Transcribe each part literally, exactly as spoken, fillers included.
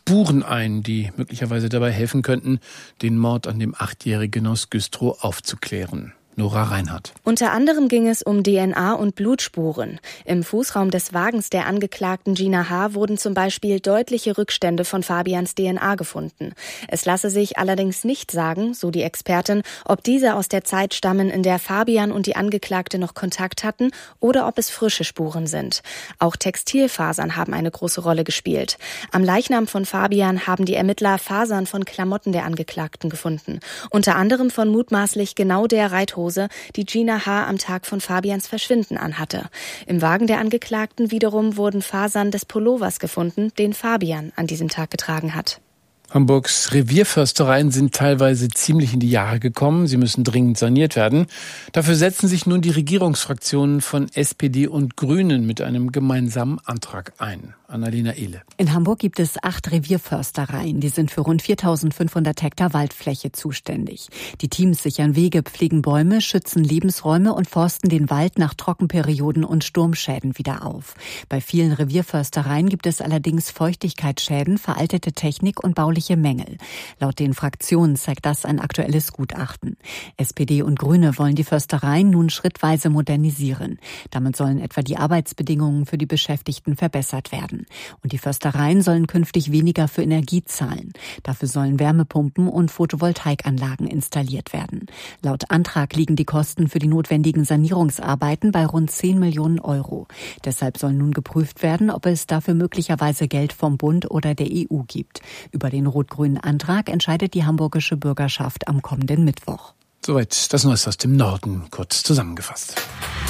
Spuren ein, die möglicherweise dabei helfen könnten, den Mord an dem Achtjährigen aus Güstrow aufzuklären. Nora Reinhardt. Unter anderem ging es um D N A und Blutspuren. Im Fußraum des Wagens der Angeklagten Gina H. wurden zum Beispiel deutliche Rückstände von Fabians D N A gefunden. Es lasse sich allerdings nicht sagen, so die Expertin, ob diese aus der Zeit stammen, in der Fabian und die Angeklagte noch Kontakt hatten, oder ob es frische Spuren sind. Auch Textilfasern haben eine große Rolle gespielt. Am Leichnam von Fabian haben die Ermittler Fasern von Klamotten der Angeklagten gefunden. Unter anderem von mutmaßlich genau der Reithose, die Gina H. am Tag von Fabians Verschwinden anhatte. Im Wagen der Angeklagten wiederum wurden Fasern des Pullovers gefunden, den Fabian an diesem Tag getragen hat. Hamburgs Revierförstereien sind teilweise ziemlich in die Jahre gekommen. Sie müssen dringend saniert werden. Dafür setzen sich nun die Regierungsfraktionen von S P D und Grünen mit einem gemeinsamen Antrag ein. Annalena Ehle. In Hamburg gibt es acht Revierförstereien. Die sind für rund viertausendfünfhundert Hektar Waldfläche zuständig. Die Teams sichern Wege, pflegen Bäume, schützen Lebensräume und forsten den Wald nach Trockenperioden und Sturmschäden wieder auf. Bei vielen Revierförstereien gibt es allerdings Feuchtigkeitsschäden, veraltete Technik und bauliche Mängel. Laut den Fraktionen zeigt das ein aktuelles Gutachten. S P D und Grüne wollen die Förstereien nun schrittweise modernisieren. Damit sollen etwa die Arbeitsbedingungen für die Beschäftigten verbessert werden. Und die Förstereien sollen künftig weniger für Energie zahlen. Dafür sollen Wärmepumpen und Photovoltaikanlagen installiert werden. Laut Antrag liegen die Kosten für die notwendigen Sanierungsarbeiten bei rund zehn Millionen Euro. Deshalb soll nun geprüft werden, ob es dafür möglicherweise Geld vom Bund oder der E U gibt. Über den rot-grünen Antrag entscheidet die hamburgische Bürgerschaft am kommenden Mittwoch. Soweit das Neueste aus dem Norden, kurz zusammengefasst.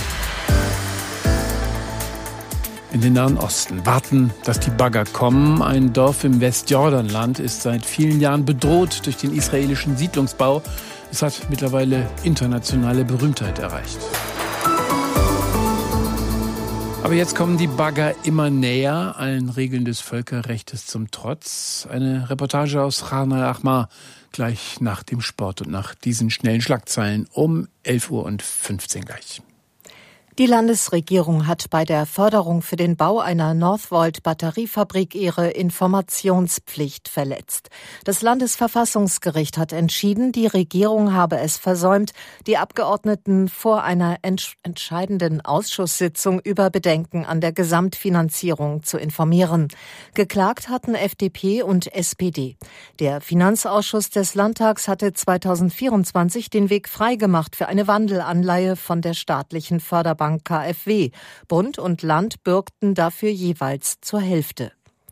In den Nahen Osten warten, dass die Bagger kommen. Ein Dorf im Westjordanland ist seit vielen Jahren bedroht durch den israelischen Siedlungsbau. Es hat mittlerweile internationale Berühmtheit erreicht. Aber jetzt kommen die Bagger immer näher, allen Regeln des Völkerrechts zum Trotz. Eine Reportage aus Khan al-Ahmar gleich nach dem Sport und nach diesen schnellen Schlagzeilen um elf Uhr fünfzehn gleich. Die Landesregierung hat bei der Förderung für den Bau einer Northvolt-Batteriefabrik ihre Informationspflicht verletzt. Das Landesverfassungsgericht hat entschieden, die Regierung habe es versäumt, die Abgeordneten vor einer entsch- entscheidenden Ausschusssitzung über Bedenken an der Gesamtfinanzierung zu informieren. Geklagt hatten F D P und S P D. Der Finanzausschuss des Landtags hatte zweitausendvierundzwanzig den Weg freigemacht für eine Wandelanleihe von der staatlichen Förderbank K f W. Bund und Land bürgten dafür jeweils zur Hälfte.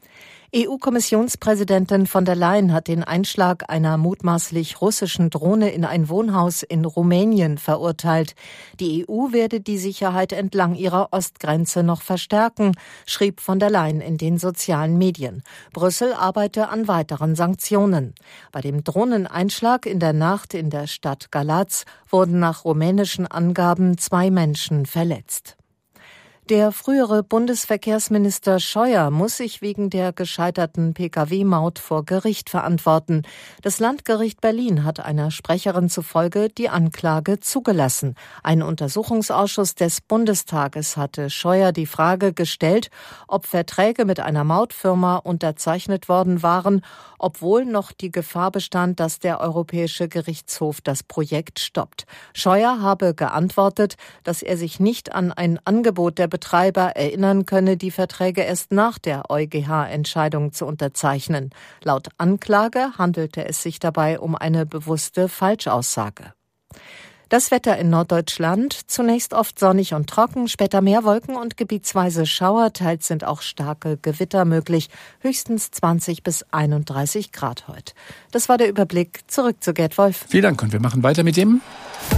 E U-Kommissionspräsidentin von der Leyen hat den Einschlag einer mutmaßlich russischen Drohne in ein Wohnhaus in Rumänien verurteilt. Die E U werde die Sicherheit entlang ihrer Ostgrenze noch verstärken, schrieb von der Leyen in den sozialen Medien. Brüssel arbeite an weiteren Sanktionen. Bei dem Drohneneinschlag in der Nacht in der Stadt Galați wurden nach rumänischen Angaben zwei Menschen verletzt. Der frühere Bundesverkehrsminister Scheuer muss sich wegen der gescheiterten P K W-Maut vor Gericht verantworten. Das Landgericht Berlin hat einer Sprecherin zufolge die Anklage zugelassen. Ein Untersuchungsausschuss des Bundestages hatte Scheuer die Frage gestellt, ob Verträge mit einer Mautfirma unterzeichnet worden waren, obwohl noch die Gefahr bestand, dass der Europäische Gerichtshof das Projekt stoppt. Scheuer habe geantwortet, dass er sich nicht an ein Angebot der Betreiber erinnern könne, die Verträge erst nach der EuGH-Entscheidung zu unterzeichnen. Laut Anklage handelte es sich dabei um eine bewusste Falschaussage. Das Wetter in Norddeutschland, zunächst oft sonnig und trocken, später mehr Wolken und gebietsweise Schauer, teils sind auch starke Gewitter möglich, höchstens zwanzig bis einunddreißig Grad heute. Das war der Überblick, zurück zu Gerd Wolf. Vielen Dank und wir machen weiter mit dem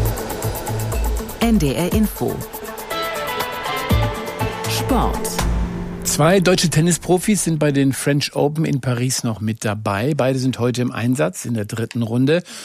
N D R Info. Sport. Zwei deutsche Tennisprofis sind bei den French Open in Paris noch mit dabei. Beide sind heute im Einsatz in der dritten Runde.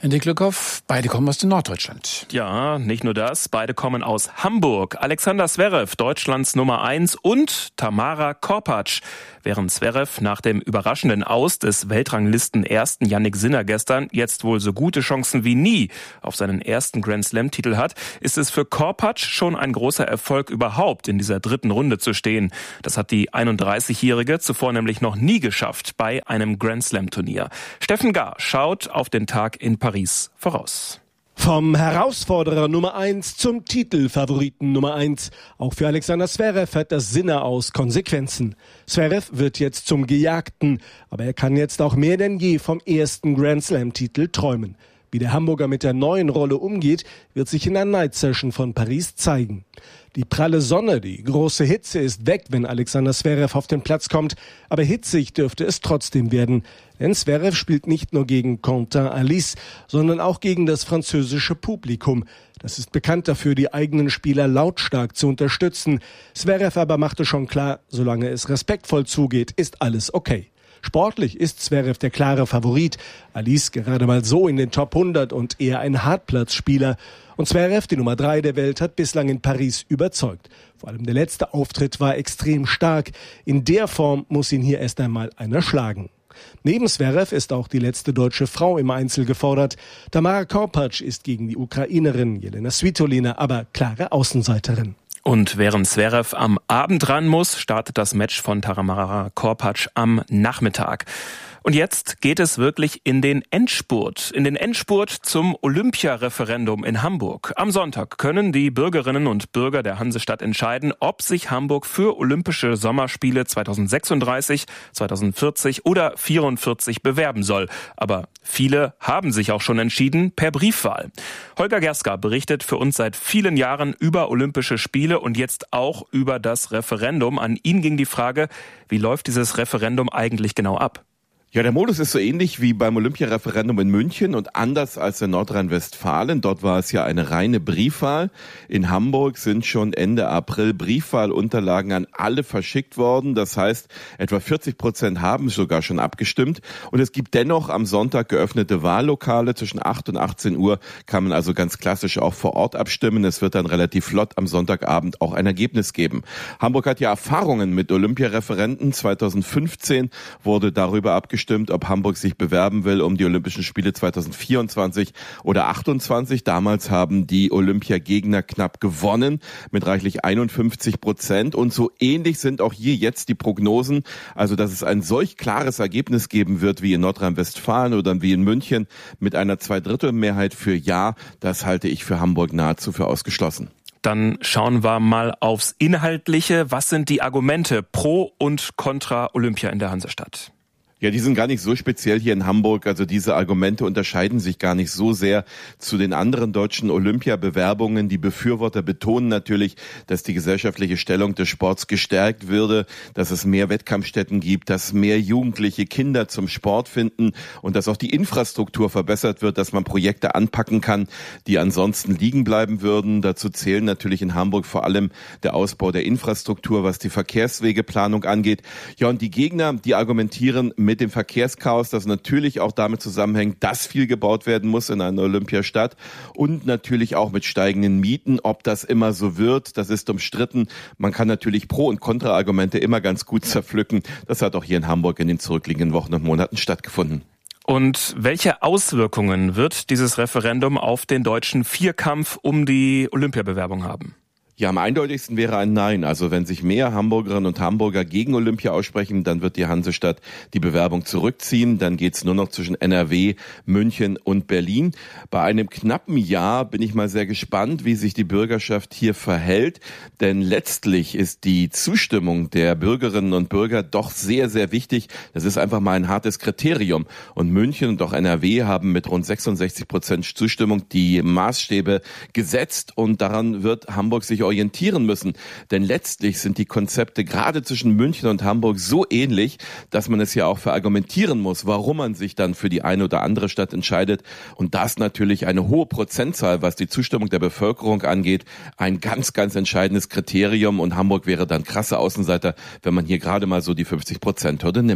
Hendrik Glückhoff, beide kommen aus dem Norddeutschland. Ja, nicht nur das, beide kommen aus Hamburg. Alexander Zverev, Deutschlands Nummer eins, und Tamara Korpatsch. Während Zverev nach dem überraschenden Aus des Weltranglisten-Ersten Jannik Sinner gestern jetzt wohl so gute Chancen wie nie auf seinen ersten Grand-Slam-Titel hat, ist es für Korpatsch schon ein großer Erfolg überhaupt, in dieser dritten Runde zu stehen. Das hat die einunddreißigjährige zuvor nämlich noch nie geschafft bei einem Grand-Slam-Turnier. Steffen Gahr schaut auf den Tag in Paris voraus. Vom Herausforderer Nummer eins zum Titelfavoriten Nummer eins. Auch für Alexander Zverev hat das Sinner aus Konsequenzen. Zverev wird jetzt zum Gejagten, aber er kann jetzt auch mehr denn je vom ersten Grand-Slam-Titel träumen. Wie der Hamburger mit der neuen Rolle umgeht, wird sich in der Night Session von Paris zeigen. Die pralle Sonne, die große Hitze ist weg, wenn Alexander Zverev auf den Platz kommt. Aber hitzig dürfte es trotzdem werden. Denn Zverev spielt nicht nur gegen Quentin Halys, sondern auch gegen das französische Publikum. Das ist bekannt dafür, die eigenen Spieler lautstark zu unterstützen. Zverev aber machte schon klar, solange es respektvoll zugeht, ist alles okay. Sportlich ist Zverev der klare Favorit. Halys gerade mal so in den Top hundert und eher ein Hartplatzspieler. Und Zverev, die Nummer drei der Welt, hat bislang in Paris überzeugt. Vor allem der letzte Auftritt war extrem stark. In der Form muss ihn hier erst einmal einer schlagen. Neben Zverev ist auch die letzte deutsche Frau im Einzel gefordert. Tamara Korpatsch ist gegen die Ukrainerin Jelena Svitolina aber klare Außenseiterin. Und während Zverev am Abend ran muss, startet das Match von Tamara Korpatsch am Nachmittag. Und jetzt geht es wirklich in den Endspurt, in den Endspurt zum Olympiareferendum in Hamburg. Am Sonntag können die Bürgerinnen und Bürger der Hansestadt entscheiden, ob sich Hamburg für Olympische Sommerspiele zweitausendsechsunddreißig, zweitausendvierzig oder vierundvierzig bewerben soll. Aber viele haben sich auch schon entschieden per Briefwahl. Holger Gerska berichtet für uns seit vielen Jahren über Olympische Spiele und jetzt auch über das Referendum. An ihn ging die Frage, wie läuft dieses Referendum eigentlich genau ab? Ja, der Modus ist so ähnlich wie beim Olympiareferendum in München und anders als in Nordrhein-Westfalen. Dort war es ja eine reine Briefwahl. In Hamburg sind schon Ende April Briefwahlunterlagen an alle verschickt worden. Das heißt, etwa vierzig Prozent haben sogar schon abgestimmt. Und es gibt dennoch am Sonntag geöffnete Wahllokale. Zwischen acht und achtzehn Uhr kann man also ganz klassisch auch vor Ort abstimmen. Es wird dann relativ flott am Sonntagabend auch ein Ergebnis geben. Hamburg hat ja Erfahrungen mit Olympiareferenden. zweitausendfünfzehn wurde darüber abgestimmt, ob Hamburg sich bewerben will um die Olympischen Spiele zweitausendvierundzwanzig oder achtundzwanzig. Damals haben die Olympiagegner knapp gewonnen mit reichlich einundfünfzig Prozent. Und so ähnlich sind auch hier jetzt die Prognosen. Also, dass es ein solch klares Ergebnis geben wird wie in Nordrhein-Westfalen oder wie in München mit einer Zweidrittelmehrheit für Ja, das halte ich für Hamburg nahezu für ausgeschlossen. Dann schauen wir mal aufs Inhaltliche. Was sind die Argumente pro und contra Olympia in der Hansestadt? Ja, die sind gar nicht so speziell hier in Hamburg. Also diese Argumente unterscheiden sich gar nicht so sehr zu den anderen deutschen Olympiabewerbungen. Die Befürworter betonen natürlich, dass die gesellschaftliche Stellung des Sports gestärkt würde, dass es mehr Wettkampfstätten gibt, dass mehr jugendliche Kinder zum Sport finden und dass auch die Infrastruktur verbessert wird, dass man Projekte anpacken kann, die ansonsten liegen bleiben würden. Dazu zählen natürlich in Hamburg vor allem der Ausbau der Infrastruktur, was die Verkehrswegeplanung angeht. Ja, und die Gegner, die argumentieren mit dem Verkehrschaos, das natürlich auch damit zusammenhängt, dass viel gebaut werden muss in einer Olympiastadt und natürlich auch mit steigenden Mieten. Ob das immer so wird, das ist umstritten. Man kann natürlich Pro- und Kontra-Argumente immer ganz gut zerpflücken. Das hat auch hier in Hamburg in den zurückliegenden Wochen und Monaten stattgefunden. Und welche Auswirkungen wird dieses Referendum auf den deutschen Vierkampf um die Olympiabewerbung haben? Ja, am eindeutigsten wäre ein Nein. Also wenn sich mehr Hamburgerinnen und Hamburger gegen Olympia aussprechen, dann wird die Hansestadt die Bewerbung zurückziehen. Dann geht's nur noch zwischen N R W, München und Berlin. Bei einem knappen Ja bin ich mal sehr gespannt, wie sich die Bürgerschaft hier verhält. Denn letztlich ist die Zustimmung der Bürgerinnen und Bürger doch sehr, sehr wichtig. Das ist einfach mal ein hartes Kriterium. Und München und auch N R W haben mit rund sechsundsechzig Prozent Zustimmung die Maßstäbe gesetzt. Und daran wird Hamburg sich orientieren müssen. Denn letztlich sind die Konzepte gerade zwischen München und Hamburg so ähnlich, dass man es ja auch verargumentieren muss, warum man sich dann für die eine oder andere Stadt entscheidet. Und das natürlich eine hohe Prozentzahl, was die Zustimmung der Bevölkerung angeht, ein ganz, ganz entscheidendes Kriterium. Und Hamburg wäre dann krasser Außenseiter, wenn man hier gerade mal so die fünfzig Prozent Hürde nimmt.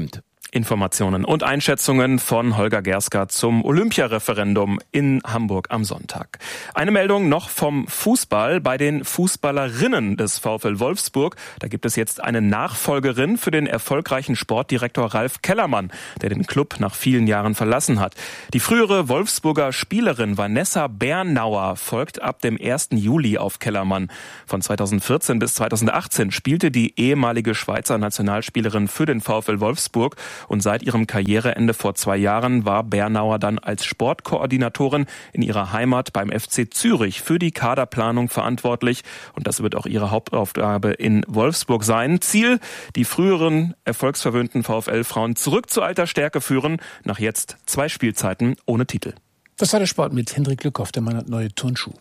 Informationen und Einschätzungen von Holger Gerska zum Olympiareferendum in Hamburg am Sonntag. Eine Meldung noch vom Fußball bei den Fußballerinnen des VfL Wolfsburg. Da gibt es jetzt eine Nachfolgerin für den erfolgreichen Sportdirektor Ralf Kellermann, der den Club nach vielen Jahren verlassen hat. Die frühere Wolfsburger Spielerin Vanessa Bernauer folgt ab dem ersten Juli auf Kellermann. Von zweitausendvierzehn bis zweitausendachtzehn spielte die ehemalige Schweizer Nationalspielerin für den VfL Wolfsburg. Und seit ihrem Karriereende vor zwei Jahren war Bernauer dann als Sportkoordinatorin in ihrer Heimat beim F C Zürich für die Kaderplanung verantwortlich. Und das wird auch ihre Hauptaufgabe in Wolfsburg sein. Ziel, die früheren erfolgsverwöhnten VfL-Frauen zurück zu alter Stärke führen, nach jetzt zwei Spielzeiten ohne Titel. Das war der Sport mit Hendrik Lückhoff, der Mann hat neue Turnschuhe.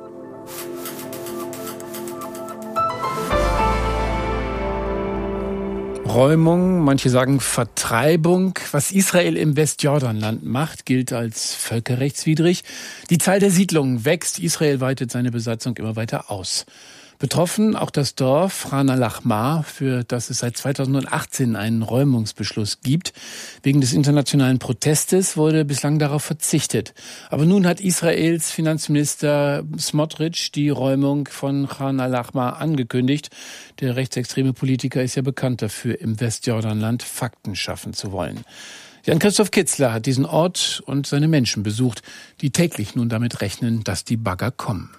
Räumung, manche sagen Vertreibung. Was Israel im Westjordanland macht, gilt als völkerrechtswidrig. Die Zahl der Siedlungen wächst. Israel weitet seine Besatzung immer weiter aus. Betroffen auch das Dorf Khan al-Ahmar, für das es seit zweitausendachtzehn einen Räumungsbeschluss gibt. Wegen des internationalen Protestes wurde bislang darauf verzichtet. Aber nun hat Israels Finanzminister Smotrich die Räumung von Khan al-Ahmar angekündigt. Der rechtsextreme Politiker ist ja bekannt dafür, im Westjordanland Fakten schaffen zu wollen. Jan-Christoph Kitzler hat diesen Ort und seine Menschen besucht, die täglich nun damit rechnen, dass die Bagger kommen.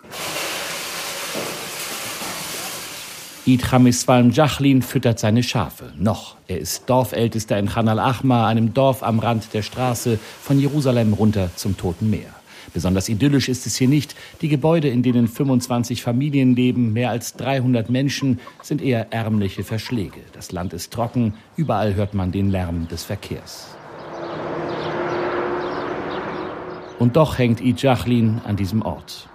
Idham Iswalm Jachlin füttert seine Schafe. Noch. Er ist Dorfältester in Khan al-Ahmar, einem Dorf am Rand der Straße von Jerusalem runter zum Toten Meer. Besonders idyllisch ist es hier nicht. Die Gebäude, in denen fünfundzwanzig Familien leben, mehr als dreihundert Menschen, sind eher ärmliche Verschläge. Das Land ist trocken, überall hört man den Lärm des Verkehrs. Und doch hängt Id Jachlin an diesem Ort.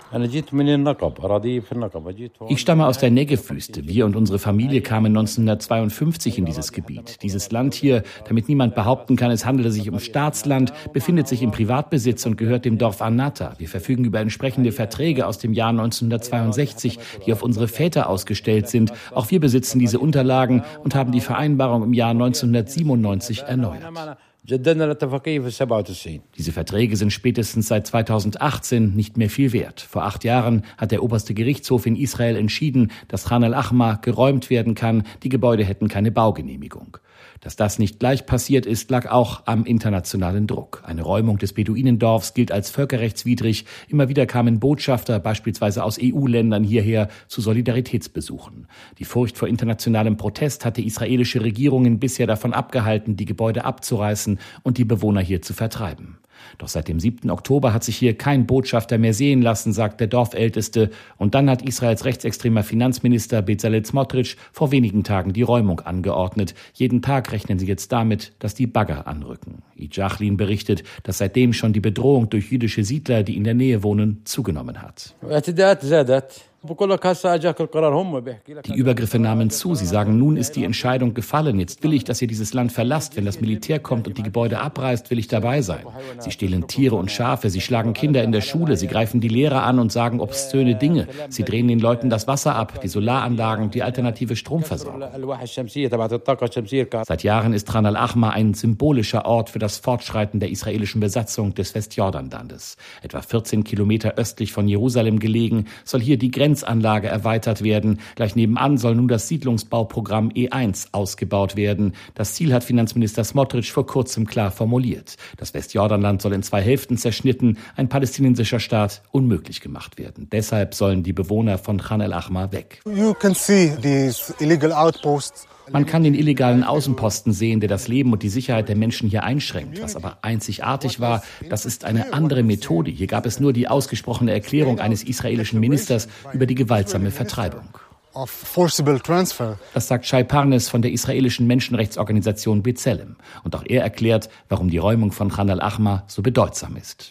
Ich stamme aus der Negev-Wüste. Wir und unsere Familie kamen neunzehnhundertzweiundfünfzig in dieses Gebiet. Dieses Land hier, damit niemand behaupten kann, es handele sich um Staatsland, befindet sich im Privatbesitz und gehört dem Dorf Anata. Wir verfügen über entsprechende Verträge aus dem Jahr neunzehnhundertzweiundsechzig, die auf unsere Väter ausgestellt sind. Auch wir besitzen diese Unterlagen und haben die Vereinbarung im Jahr neunzehnhundertsiebenundneunzig erneuert. Diese Verträge sind spätestens seit zweitausendachtzehn nicht mehr viel wert. Vor acht Jahren hat der oberste Gerichtshof in Israel entschieden, dass Khan al-Ahmar geräumt werden kann. Die Gebäude hätten keine Baugenehmigung. Dass das nicht gleich passiert ist, lag auch am internationalen Druck. Eine Räumung des Beduinendorfs gilt als völkerrechtswidrig. Immer wieder kamen Botschafter, beispielsweise aus E U-Ländern, hierher zu Solidaritätsbesuchen. Die Furcht vor internationalem Protest hatte israelische Regierungen bisher davon abgehalten, die Gebäude abzureißen und die Bewohner hier zu vertreiben. Doch seit dem siebten Oktober hat sich hier kein Botschafter mehr sehen lassen, sagt der Dorfälteste. Und dann hat Israels rechtsextremer Finanzminister Bezalel Smotrich vor wenigen Tagen die Räumung angeordnet. Jeden Tag rechnen sie jetzt damit, dass die Bagger anrücken. Id Jachlin berichtet, dass seitdem schon die Bedrohung durch jüdische Siedler, die in der Nähe wohnen, zugenommen hat. Die Übergriffe nahmen zu. Sie sagen, nun ist die Entscheidung gefallen. Jetzt will ich, dass ihr dieses Land verlasst. Wenn das Militär kommt und die Gebäude abreißt, will ich dabei sein. Sie stehlen Tiere und Schafe, sie schlagen Kinder in der Schule, sie greifen die Lehrer an und sagen obszöne Dinge. Sie drehen den Leuten das Wasser ab, die Solaranlagen, die alternative Stromversorgung. Seit Jahren ist Khan al-Ahmar ein symbolischer Ort für das Fortschreiten der israelischen Besatzung des Westjordanlandes. Etwa vierzehn Kilometer östlich von Jerusalem gelegen, soll hier die Grenze Anlage erweitert werden. Gleich nebenan soll nun das Siedlungsbauprogramm E eins ausgebaut werden. Das Ziel hat Finanzminister Smotrich vor kurzem klar formuliert. Das Westjordanland soll in zwei Hälften zerschnitten, ein palästinensischer Staat unmöglich gemacht werden. Deshalb sollen die Bewohner von Khan al-Ahmar weg. You can see these illegal outposts. Man kann den illegalen Außenposten sehen, der das Leben und die Sicherheit der Menschen hier einschränkt. Was aber einzigartig war, das ist eine andere Methode. Hier gab es nur die ausgesprochene Erklärung eines israelischen Ministers über die gewaltsame Vertreibung. Das sagt Shai Parnes von der israelischen Menschenrechtsorganisation B'Tselem. Und auch er erklärt, warum die Räumung von Khan al-Ahmar so bedeutsam ist.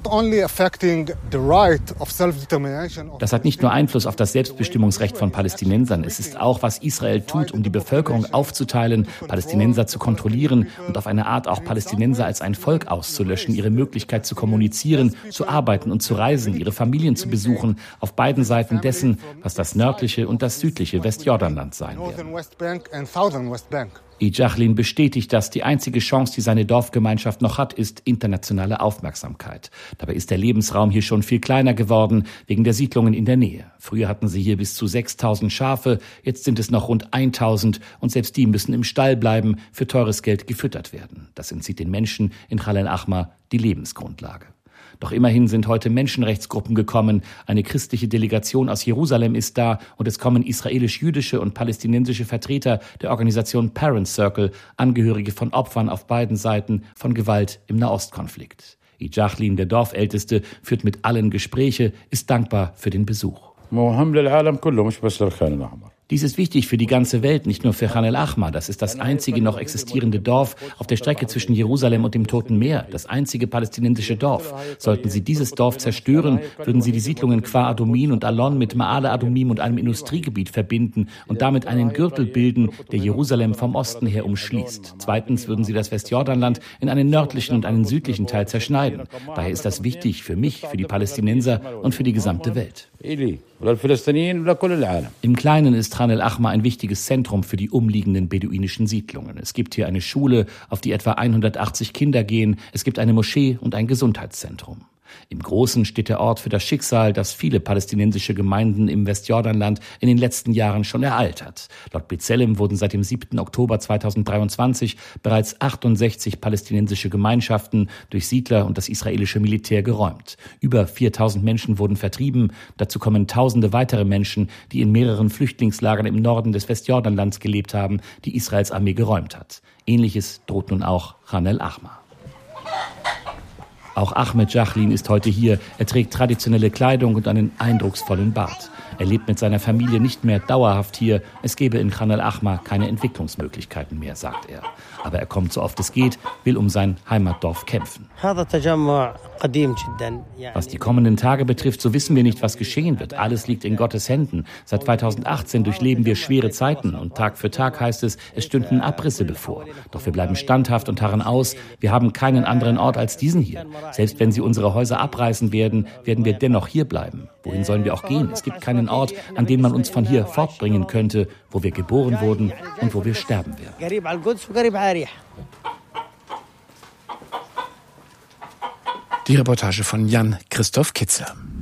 Das hat nicht nur Einfluss auf das Selbstbestimmungsrecht von Palästinensern. Es ist auch, was Israel tut, um die Bevölkerung aufzuteilen, Palästinenser zu kontrollieren und auf eine Art auch Palästinenser als ein Volk auszulöschen, ihre Möglichkeit zu kommunizieren, zu arbeiten und zu reisen, ihre Familien zu besuchen, auf beiden Seiten dessen, was das nördliche und das das südliche Westjordanland sein werden. Ijachlin bestätigt, dass die einzige Chance, die seine Dorfgemeinschaft noch hat, ist internationale Aufmerksamkeit. Dabei ist der Lebensraum hier schon viel kleiner geworden, wegen der Siedlungen in der Nähe. Früher hatten sie hier bis zu sechstausend Schafe, jetzt sind es noch rund tausend und selbst die müssen im Stall bleiben, für teures Geld gefüttert werden. Das entzieht den Menschen in Khan al-Ahmar die Lebensgrundlage. Doch immerhin sind heute Menschenrechtsgruppen gekommen, eine christliche Delegation aus Jerusalem ist da und es kommen israelisch-jüdische und palästinensische Vertreter der Organisation Parent Circle, Angehörige von Opfern auf beiden Seiten von Gewalt im Nahostkonflikt. Ijachlin, der Dorfälteste, führt mit allen Gespräche, ist dankbar für den Besuch. Dies ist wichtig für die ganze Welt, nicht nur für Khan al-Ahmar. Das ist das einzige noch existierende Dorf auf der Strecke zwischen Jerusalem und dem Toten Meer, das einzige palästinensische Dorf. Sollten sie dieses Dorf zerstören, würden sie die Siedlungen Kfar Adumin und Alon mit Ma'ale Adumim und einem Industriegebiet verbinden und damit einen Gürtel bilden, der Jerusalem vom Osten her umschließt. Zweitens würden sie das Westjordanland in einen nördlichen und einen südlichen Teil zerschneiden. Daher ist das wichtig für mich, für die Palästinenser und für die gesamte Welt. Im Kleinen ist Khan al-Ahmar ein wichtiges Zentrum für die umliegenden beduinischen Siedlungen. Es gibt hier eine Schule, auf die etwa hundertachtzig Kinder gehen. Es gibt eine Moschee und ein Gesundheitszentrum. Im Großen steht der Ort für das Schicksal, das viele palästinensische Gemeinden im Westjordanland in den letzten Jahren schon ereilt hat. Laut B'Tselem wurden seit dem siebten Oktober zweitausenddreiundzwanzig bereits achtundsechzig palästinensische Gemeinschaften durch Siedler und das israelische Militär geräumt. Über viertausend Menschen wurden vertrieben. Dazu kommen tausende weitere Menschen, die in mehreren Flüchtlingslagern im Norden des Westjordanlands gelebt haben, die Israels Armee geräumt hat. Ähnliches droht nun auch Khan al-Ahmar. Auch Ahmed Jachlin ist heute hier. Er trägt traditionelle Kleidung und einen eindrucksvollen Bart. Er lebt mit seiner Familie nicht mehr dauerhaft hier. Es gäbe in Khan al-Ahmar keine Entwicklungsmöglichkeiten mehr, sagt er. Aber er kommt so oft es geht, will um sein Heimatdorf kämpfen. Was die kommenden Tage betrifft, so wissen wir nicht, was geschehen wird. Alles liegt in Gottes Händen. Seit zweitausendachtzehn durchleben wir schwere Zeiten und Tag für Tag heißt es, es stünden Abrisse bevor. Doch wir bleiben standhaft und harren aus. Wir haben keinen anderen Ort als diesen hier. Selbst wenn sie unsere Häuser abreißen werden, werden wir dennoch hier bleiben. Wohin sollen wir auch gehen? Es gibt keinen Ort, an den man uns von hier fortbringen könnte, wo wir geboren wurden und wo wir sterben werden. Die Reportage von Jan Christoph Kitzer.